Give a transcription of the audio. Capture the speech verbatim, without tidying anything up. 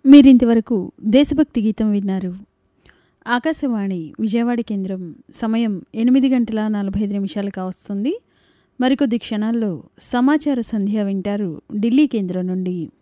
మీరింతవరకు దేశభక్తి గీతం విన్నారు. ఆకాశవాణి విజయవాడ కేంద్రం. సమయం ఎనిమిది గంటల నలభై ఐదు నిమిషాలు కావస్తుంది. మరికొద్ది క్షణాల్లో సమాచార సంధ్య వింటారు ఢిల్లీ కేంద్రం నుండి.